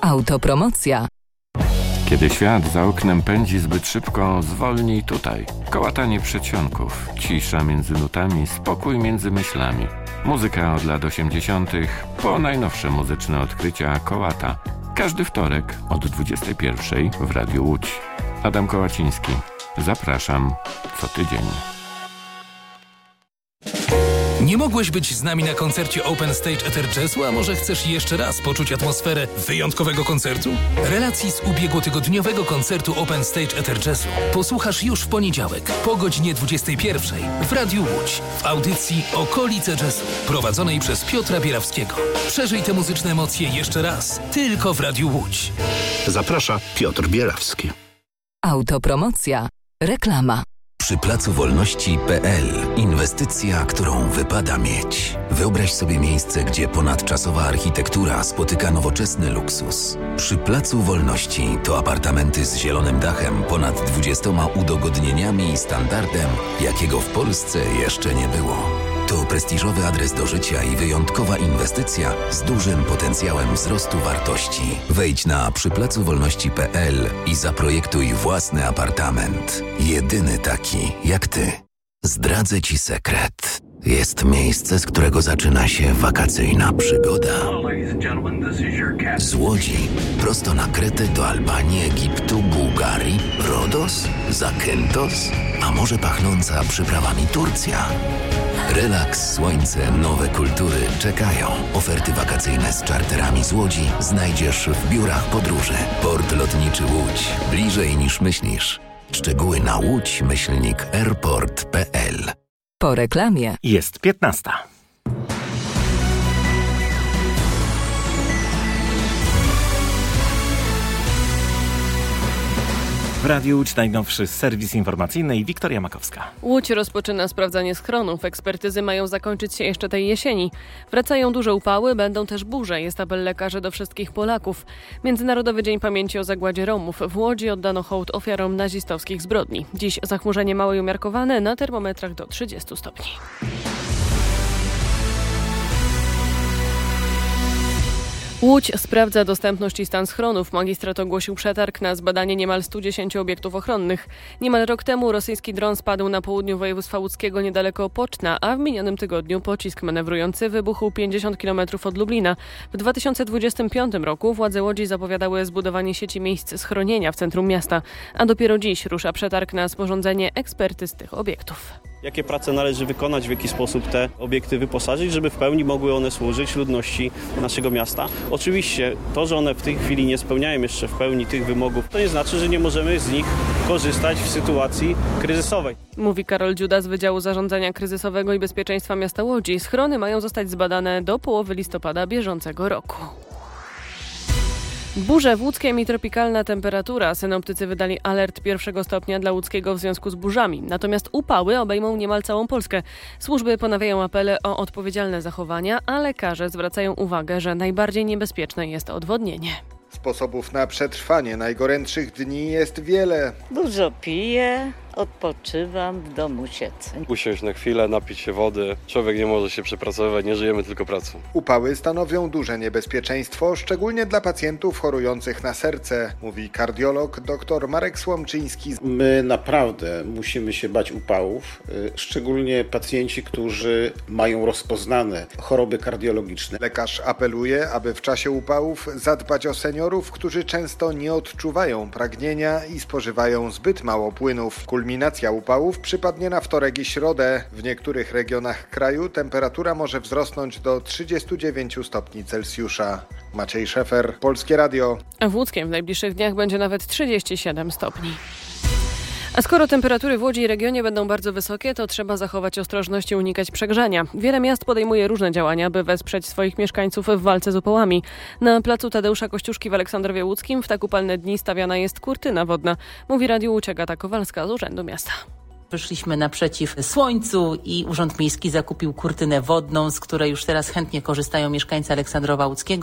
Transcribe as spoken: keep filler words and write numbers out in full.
Autopromocja. Kiedy świat za oknem pędzi zbyt szybko, zwolnij tutaj. Kołatanie przedsionków, cisza między nutami, spokój między myślami. Muzyka od lat osiemdziesiątych po najnowsze muzyczne odkrycia Kołata. Każdy wtorek od dwudziestej pierwszej w Radiu Łódź. Adam Kołaciński. Zapraszam co tydzień. Nie mogłeś być z nami na koncercie Open Stage Ether Jazzu, a może chcesz jeszcze raz poczuć atmosferę wyjątkowego koncertu? Relacji z ubiegłotygodniowego koncertu Open Stage Ether Jazzu posłuchasz już w poniedziałek po godzinie dwudziestej pierwszej w Radiu Łódź w audycji Okolice Jazzu prowadzonej przez Piotra Bierawskiego. Przeżyj te muzyczne emocje jeszcze raz tylko w Radiu Łódź. Zaprasza Piotr Bierawski. Autopromocja. Reklama. Przy Placu Wolności kropka pe el inwestycja, którą wypada mieć. Wyobraź sobie miejsce, gdzie ponadczasowa architektura spotyka nowoczesny luksus. Przy Placu Wolności to apartamenty z zielonym dachem, ponad dwudziestoma udogodnieniami i standardem, jakiego w Polsce jeszcze nie było. To prestiżowy adres do życia i wyjątkowa inwestycja z dużym potencjałem wzrostu wartości. Wejdź na przy placu wolności kropka pe el i zaprojektuj własny apartament. Jedyny taki jak ty. Zdradzę ci sekret. Jest miejsce, z którego zaczyna się wakacyjna przygoda. Z Łodzi prosto na Kretę do Albanii, Egiptu, Bułgarii, Rodos, Zakynthos, a może pachnąca przyprawami Turcja. Relaks, słońce, nowe kultury czekają. Oferty wakacyjne z czarterami z Łodzi znajdziesz w biurach podróży. Port lotniczy Łódź. Bliżej niż myślisz. Szczegóły na łódź myślnik airport kropka pe el. Po reklamie jest piętnasta. W Radiu Łódź najnowszy serwis informacyjny i Wiktoria Makowska. Łódź rozpoczyna sprawdzanie schronów. Ekspertyzy mają zakończyć się jeszcze tej jesieni. Wracają duże upały, będą też burze. Jest apel lekarzy do wszystkich Polaków. Międzynarodowy Dzień Pamięci o Zagładzie Romów. W Łodzi oddano hołd ofiarom nazistowskich zbrodni. Dziś zachmurzenie małe i umiarkowane, na termometrach do trzydziestu stopni. Łódź sprawdza dostępność i stan schronów. Magistrat ogłosił przetarg na zbadanie niemal stu dziesięciu obiektów ochronnych. Niemal rok temu rosyjski dron spadł na południu województwa łódzkiego niedaleko Poczna, a w minionym tygodniu pocisk manewrujący wybuchł pięćdziesiąt kilometrów od Lublina. W dwa tysiące dwudziestym piątym roku władze Łodzi zapowiadały zbudowanie sieci miejsc schronienia w centrum miasta, a dopiero dziś rusza przetarg na sporządzenie ekspertyz tych obiektów. Jakie prace należy wykonać, w jaki sposób te obiekty wyposażyć, żeby w pełni mogły one służyć ludności naszego miasta. Oczywiście to, że one w tej chwili nie spełniają jeszcze w pełni tych wymogów, to nie znaczy, że nie możemy z nich korzystać w sytuacji kryzysowej. Mówi Karol Dziuda z Wydziału Zarządzania Kryzysowego i Bezpieczeństwa Miasta Łodzi. Schrony mają zostać zbadane do połowy listopada bieżącego roku. Burze w Łódzkiem i tropikalna temperatura. Synoptycy wydali alert pierwszego stopnia dla Łódzkiego w związku z burzami. Natomiast upały obejmą niemal całą Polskę. Służby ponawiają apele o odpowiedzialne zachowania, a lekarze zwracają uwagę, że najbardziej niebezpieczne jest odwodnienie. Sposobów na przetrwanie najgorętszych dni jest wiele. Dużo piję, odpoczywam, w domu siedzę. Usiąść na chwilę, napić się wody. Człowiek nie może się przepracowywać, nie żyjemy tylko pracą. Upały stanowią duże niebezpieczeństwo, szczególnie dla pacjentów chorujących na serce, mówi kardiolog dr Marek Słomczyński. My naprawdę musimy się bać upałów, szczególnie pacjenci, którzy mają rozpoznane choroby kardiologiczne. Lekarz apeluje, aby w czasie upałów zadbać o seniorów, którzy często nie odczuwają pragnienia i spożywają zbyt mało płynów. Kulminacja upałów przypadnie na wtorek i środę. W niektórych regionach kraju temperatura może wzrosnąć do trzydziestu dziewięciu stopni Celsjusza. Maciej Szefer, Polskie Radio. A w Łódzkiem w najbliższych dniach będzie nawet trzydzieści siedem stopni. A skoro temperatury w Łodzi i regionie będą bardzo wysokie, to trzeba zachować ostrożność i unikać przegrzania. Wiele miast podejmuje różne działania, by wesprzeć swoich mieszkańców w walce z upałami. Na placu Tadeusza Kościuszki w Aleksandrowie Łódzkim w tak upalne dni stawiana jest kurtyna wodna, mówi Radiu Łódź Agata Kowalska z Urzędu Miasta. Wyszliśmy naprzeciw słońcu i Urząd Miejski zakupił kurtynę wodną, z której już teraz chętnie korzystają mieszkańcy Aleksandrowa Łódzkiego.